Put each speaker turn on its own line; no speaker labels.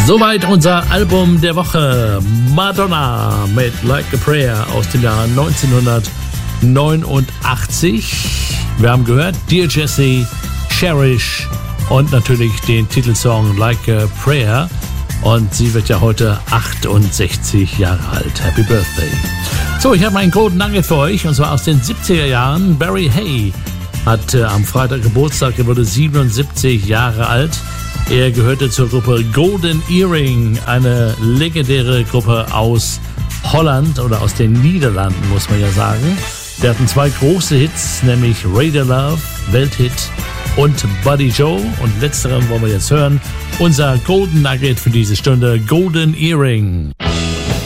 Soweit unser Album der Woche. Madonna mit Like a Prayer aus dem Jahr 1989. Wir haben gehört Dear Jessie, Cherish und natürlich den Titelsong Like a Prayer. Und sie wird ja heute 68 Jahre alt. Happy Birthday. So, ich habe einen Golden Nugget für euch, und zwar aus den 70er Jahren. Barry Hay hat am Freitag Geburtstag, er wurde 77 Jahre alt. Er gehörte zur Gruppe Golden Earring, eine legendäre Gruppe aus Holland oder aus den Niederlanden, muss man ja sagen. Wir hatten zwei große Hits, nämlich Radar Love, Welthit, und Buddy Joe. Und letzteren wollen wir jetzt hören. Unser Golden Nugget für diese Stunde, Golden Earring.